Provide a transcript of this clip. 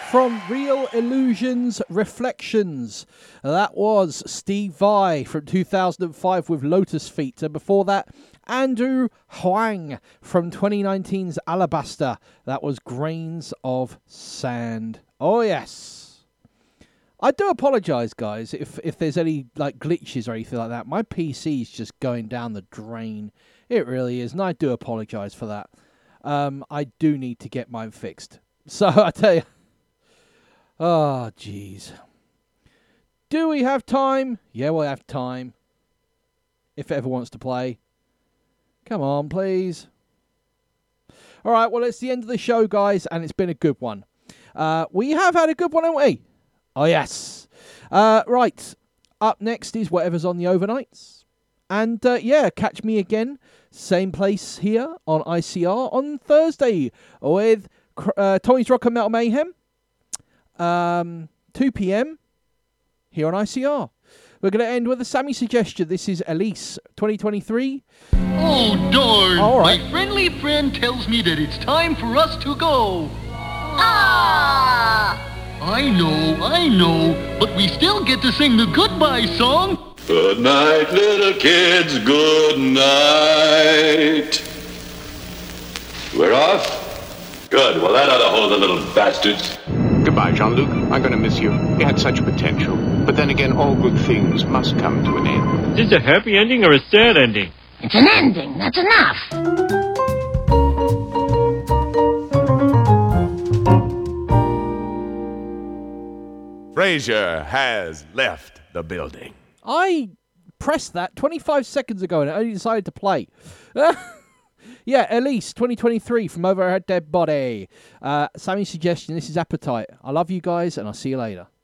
from Real Illusions Reflections. That was Steve Vai from 2005 with Lotus Feet. And before that, Andrew Huang from 2019's Alabaster. That was Grains of Sand. Oh, yes. I do apologise, guys, if there's any like glitches or anything like that. My PC's just going down the drain. It really is, and I do apologise for that. I do need to get mine fixed. So, I tell you... Oh, jeez. Do we have time? Yeah, we'll have time. If it ever wants to play. Come on, please. All right, well, it's the end of the show, guys, and it's been a good one. We have had a good one, haven't we? Oh, yes. Right. Up next is whatever's on the overnights. And, yeah, catch me again. Same place here on ICR on Thursday with Tommy's Rock and Metal Mayhem. 2 p.m. here on ICR. We're going to end with a Sammy suggestion. This is Elise, 2023. Oh, darn. All right. My friendly friend tells me that it's time for us to go. Ah! I know, but we still get to sing the goodbye song. Good night, little kids, good night. We're off? Good, well that ought to hold the little bastards. Goodbye, Jean-Luc. I'm going to miss you. You had such potential. But then again, all good things must come to an end. Is this a happy ending or a sad ending? It's an ending. That's enough. Frasier has left the building. I pressed that 25 seconds ago and it only decided to play. Yeah, Elise, 2023 from Over Her Dead Body. Sammy's suggestion, this is Appetite. I love you guys and I'll see you later.